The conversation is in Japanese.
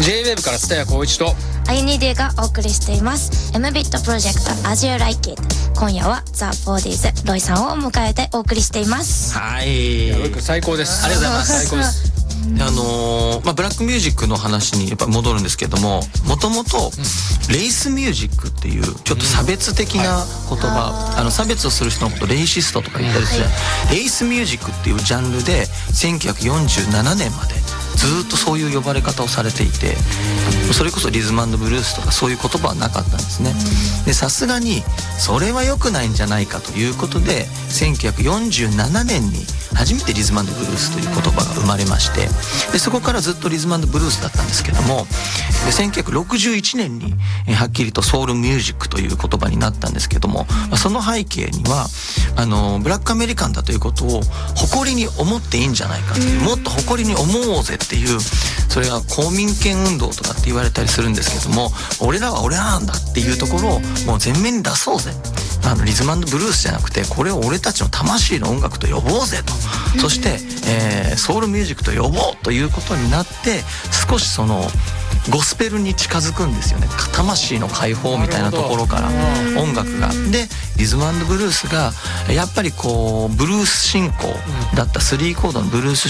J-WAVE から蔦谷好一とアユニディがお送りしています M-BIT プロジェクト As You Like It。 今夜はザ・ボーディーズロイさんを迎えてお送りしています。 はい、ロイ君最高です。 ありがとうございます。 最高です。 ブラックミュージックの話にやっぱ戻るんですけども、もともとレイスミュージックっていうちょっと差別的な言葉、差別をする人のことレイシストとか言ったりして、レイスミュージックっていうジャンルで1947年までずっとそういう呼ばれ方をされていて、それこそリズム&ブルースとかそういう言葉はなかったんですね。でさすがにそれは良くないんじゃないかということで1947年に初めてリズム&ブルースという言葉が生まれまして、でそこからずっとリズム&ブルースだったんですけども、で1961年にはっきりとソウルミュージックという言葉になったんですけども、その背景にはブラックアメリカンだということを誇りに思っていいんじゃないかという、もっと誇りに思おうぜっていう、それが公民権運動とかって言われたりするんですけども、俺らは俺らなんだっていうところをもう前面に出そうぜ、リズム&ブルースじゃなくてこれを俺たちの魂の音楽と呼ぼうぜと、そして、ソウルミュージックと呼ぼうということになって、少しそのゴスペルに近づくんですよね。魂の解放みたいなところから音楽が。でリズム&ブルースがやっぱりこうブルース進行だった3コードのブルース